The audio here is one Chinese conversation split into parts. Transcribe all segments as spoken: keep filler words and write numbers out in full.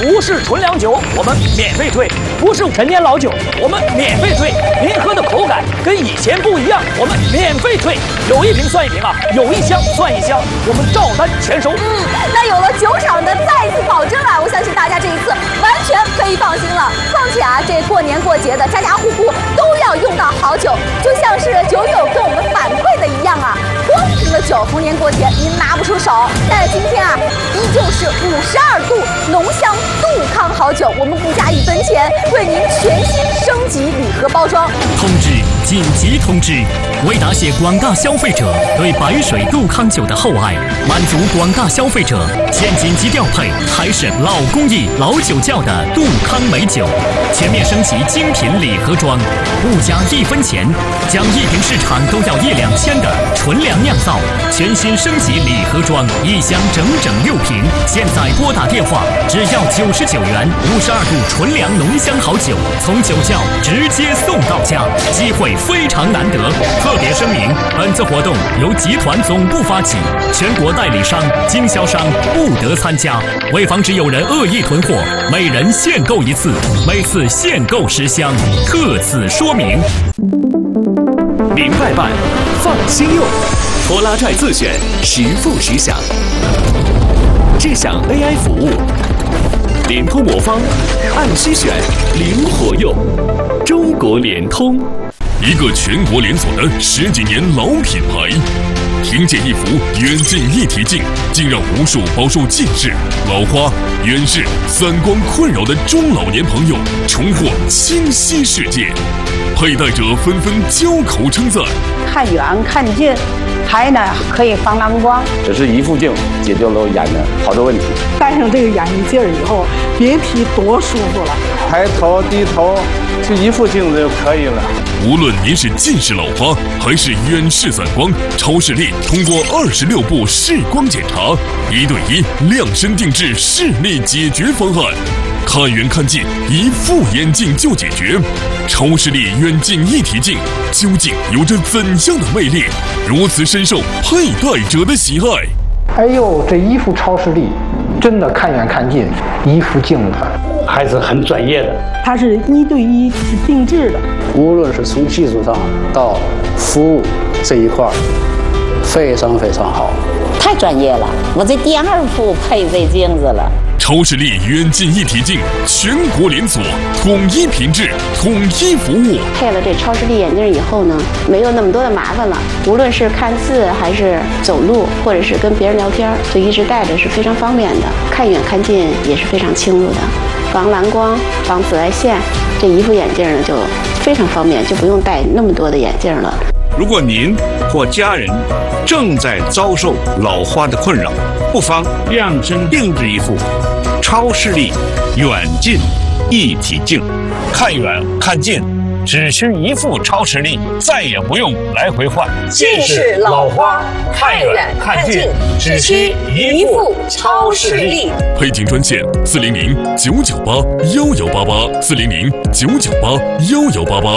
不是纯粮酒，我们免费退；不是陈年老酒，我们免费退。您喝的口感跟以前不一样，我们免费退。有一瓶算一瓶啊，有一箱算一箱，我们照单全收。 嗯，那有了酒厂的再次保证啊，我相信大家这一次完全可以放心了。况且啊，这过年过节的，家家户户都要用到好酒，就像是酒友跟我们反馈的一样啊。光瓶的酒，逢年过节您拿不出手，但是今天啊，依旧是五十二度浓香杜康好酒，我们不加一分钱，为您全新升级礼盒包装。 通知！紧急通知！为答谢广大消费者对白水杜康酒的厚爱，满足广大消费者，现紧急调配台省老工艺老酒窖的杜康美酒，全面升级精品礼盒装，不加一分钱，将一瓶市场都要一两千的纯粮酿造，全新升级礼盒装，一箱整整六瓶。现在拨打电话，只要九十九元，五十二度纯粮浓香好酒，从酒窖直接送到家，机会非常难得。特别声明，本次活动由集团总部发起，全国代理商、经销商不得参加。为防止有人恶意囤货，每人限购一次，每次限购十箱，特此说明。 明白办，放心用，拖拉拽自选，实付实享。智享 A I 服务，联通魔方，按需选，灵活用。中国联通， 一个全国连锁的十几年老品牌，听见一幅远近一体镜，竟让无数饱受近视、老花、远视、散光困扰的中老年朋友重获清晰世界。佩戴者纷纷交口称赞， 看远看近，还呢可以防蓝光。 只是一副镜解决了眼的好多问题。 戴上这个眼镜以后，别提多舒服了。 抬头低头，就一副镜子就可以了。 无论您是近视老花还是远视散光，超视力通过二十六步视光检查，一对一量身定制视力解决方案。看远看近，一副眼镜就解决。超视力远近一体镜究竟有着怎样的魅力，如此深受佩戴者的喜爱？ 哎呦，这一副超视力，真的看远看近，一副镜子还是很专业的。 它是一对一是定制的， 无论是从技术上到服务这一块，非常非常好。 太专业了，我这第二副配这镜子了。 超视力远近一体镜，全国连锁，统一品质，统一服务。 配了这超视力眼镜以后呢，没有那么多的麻烦了。无论是看字，还是走路，或者是跟别人聊天，就一直戴着是非常方便的。看远看近也是非常清楚的，防蓝光、防紫外线，这一副眼镜呢就非常方便，就不用戴那么多的眼镜了。 如果您或家人正在遭受老花的困扰，不妨量身定制一副超视力远近一体镜，看远看近只需一副超视力，再也不用来回换。 近视老花，看远看近只需一副超视力。 配镜专线：四零零九九八幺幺八八，四零零九九八幺幺八八。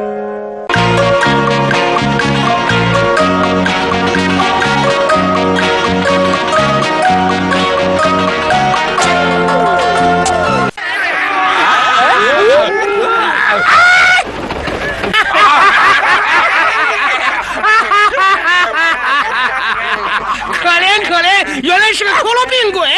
原来是个陀螺病鬼！